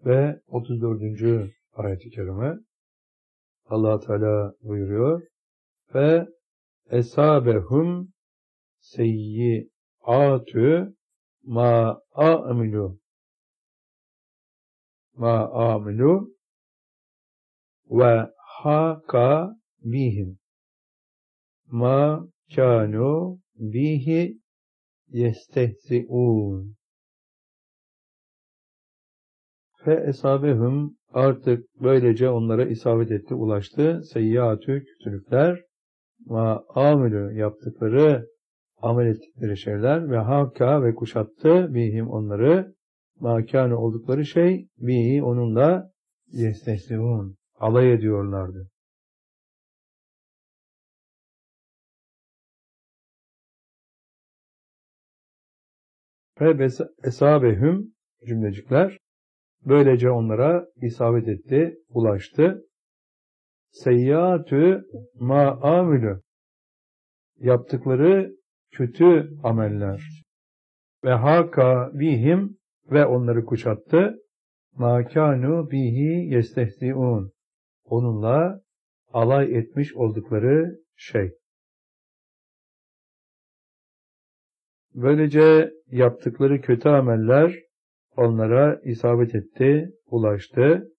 ve 34. ayet-i kerime Allah Teala buyuruyor ve esabehum seyyiatü ma amilu ve haka bihim ma kanu bihi yestehzi'un. Fe esabehum, artık böylece onlara isabet etti, ulaştı. Seyyiatü, kötülükler, ma amilu, yaptıkları, amel ettikleri şeyler, ve haka, ve kuşattı bihim onları, ma kanu, oldukları şey, bihi, onunla yestehzi'un, alay ediyorlardı. Fe esabehum, cümlecikler, böylece onlara isabet etti, ulaştı. Seyyiatü ma amilu, yaptıkları kötü ameller, ve haka bihim, ve onları kuşattı, ma kanu bihi yestehzi'un, onunla alay etmiş oldukları şey. Böylece yaptıkları kötü ameller onlara isabet etti, ulaştı.